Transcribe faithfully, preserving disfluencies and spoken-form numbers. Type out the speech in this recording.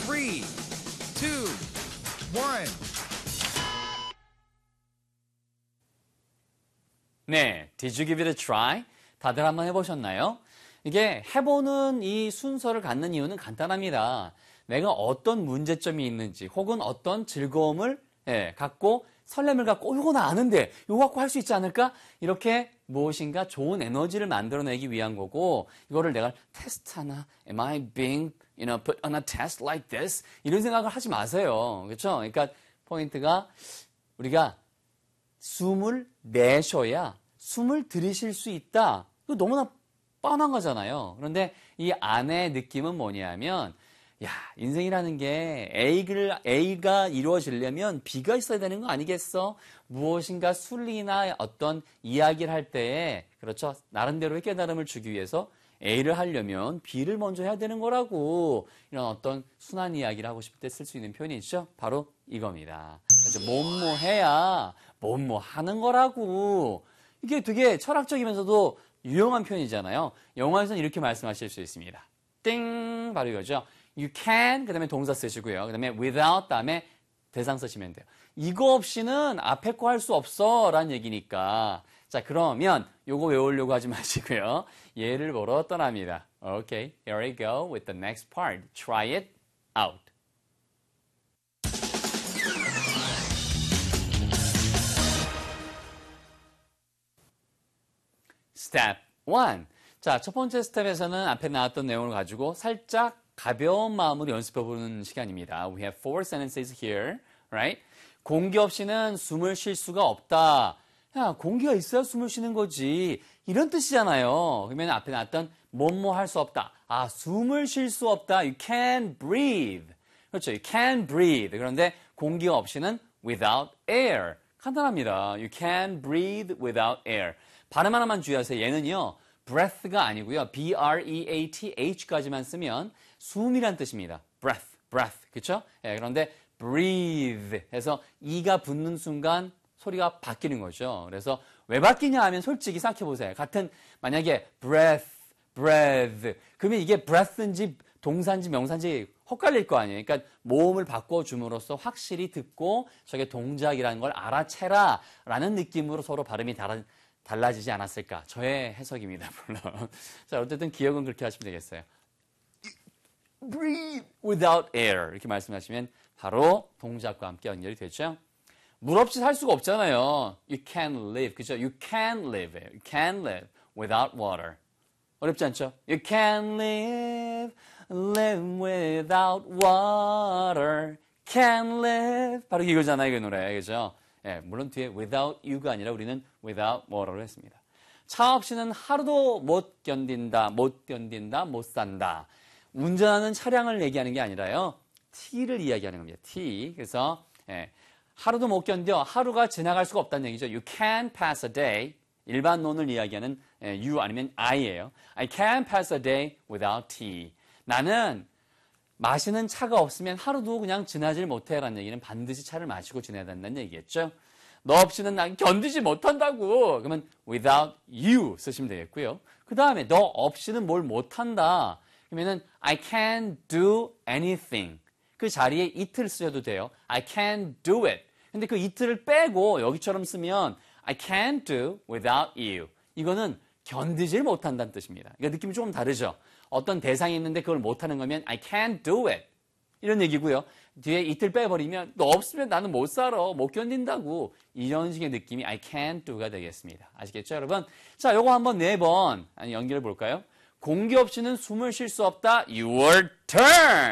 three, two, one. 네, did you give it a try? 다들 한번 해보셨나요? 이게 해보는 이 순서를 갖는 이유는 간단합니다. 내가 어떤 문제점이 있는지 혹은 어떤 즐거움을 예, 갖고 설렘을 갖고 어, 이거 나 아는데 이거 갖고 할 수 있지 않을까? 이렇게 무엇인가 좋은 에너지를 만들어내기 위한 거고 이거를 내가 테스트하나? Am I being you know, put on a test like this? 이런 생각을 하지 마세요. 그렇죠? 그러니까 포인트가 우리가 숨을 내셔야 숨을 들이실 수 있다. 이거 너무나 뻔한 거잖아요. 그런데 이 안의 느낌은 뭐냐면 야, 인생이라는 게 A를, A가 이루어지려면 B가 있어야 되는 거 아니겠어? 무엇인가 순리나 어떤 이야기를 할 때에, 그렇죠? 나름대로의 깨달음을 주기 위해서 A를 하려면 B를 먼저 해야 되는 거라고, 이런 어떤 순한 이야기를 하고 싶을 때 쓸 수 있는 표현이죠. 바로 이겁니다. 그래서 뭐뭐 해야 뭐뭐 하는 거라고. 이게 되게 철학적이면서도 유용한 표현이잖아요. 영어에서는 이렇게 말씀하실 수 있습니다. 띵! 바로 이거죠. You can, 그 다음에 동사 쓰시고요. 그 다음에 without, 다음에 대상 쓰시면 돼요. 이거 없이는 앞에 거 할 수 없어 라는 얘기니까. 자, 그러면 요거 외우려고 하지 마시고요. 예를 보러 떠납니다. Okay, here we go with the next part. Try it out. Step one. 자, 첫 번째 스텝에서는 앞에 나왔던 내용을 가지고 살짝 가벼운 마음으로 연습해보는 시간입니다. We have four sentences here, right? 공기 없이는 숨을 쉴 수가 없다. 야, 공기가 있어야 숨을 쉬는 거지. 이런 뜻이잖아요. 그러면 앞에 나왔던 뭐뭐 할 수 없다. 아, 숨을 쉴 수 없다. You can't breathe. 그렇죠. You can't breathe. 그런데 공기가 없이는 without air. 간단합니다. You can't breathe without air. 발음 하나만 주의하세요. 얘는요. breath가 아니고요. B-R-E-A-T-H까지만 쓰면 숨이란 뜻입니다. breath, breath. 그렇죠? 예, 그런데 breathe 해서 이가 붙는 순간 소리가 바뀌는 거죠. 그래서 왜 바뀌냐 하면 솔직히 생각해 보세요. 같은 만약에 breath, breath 그러면 이게 breath인지 동사인지 명사인지 헛갈릴 거 아니에요. 그러니까 모음을 바꿔줌으로써 확실히 듣고 저게 동작이라는 걸 알아채라 라는 느낌으로 서로 발음이 다른 달라지지 않았을까? 저의 해석입니다, 물론. 자, 어쨌든 기억은 그렇게 하시면 되겠어요. Breathe without air. 이렇게 말씀하시면 바로 동작과 함께 연결이 되죠. 물 없이 살 수가 없잖아요. You can't live. 그죠? You can't live. You can't live without water. 어렵지 않죠? You can't live, live without water. Can't live. 바로 이거잖아요, 이 노래. 그죠? 예, 물론 뒤에 without you가 아니라 우리는 without water로 했습니다. 차 없이는 하루도 못 견딘다, 못 견딘다, 못 산다. 운전하는 차량을 얘기하는 게 아니라요. T를 이야기하는 겁니다. T. 그래서 예, 하루도 못 견뎌. 하루가 지나갈 수가 없다는 얘기죠. You can't pass a day. 일반론을 이야기하는 예, you 아니면 I예요. I can't pass a day without tea. 나는 마시는 차가 없으면 하루도 그냥 지나질 못해라는 얘기는 반드시 차를 마시고 지내야 된다는 얘기겠죠. 너 없이는 난 견디지 못한다고. 그러면 without you 쓰시면 되겠고요. 그 다음에 너 없이는 뭘 못한다. 그러면은 I can't do anything. 그 자리에 it를 쓰셔도 돼요. I can't do it. 근데 그 it를 빼고 여기처럼 쓰면 I can't do without you. 이거는 견디질 못한다는 뜻입니다. 그러니까 느낌이 조금 다르죠. 어떤 대상이 있는데 그걸 못하는 거면 I can't do it. 이런 얘기고요. 뒤에 it을 빼버리면 너 없으면 나는 못 살아. 못 견딘다고. 이런 식의 느낌이 I can't do가 되겠습니다. 아시겠죠, 여러분? 자, 요거 한번 네 번 연결해 볼까요? 공기 없이는 숨을 쉴 수 없다. Your turn.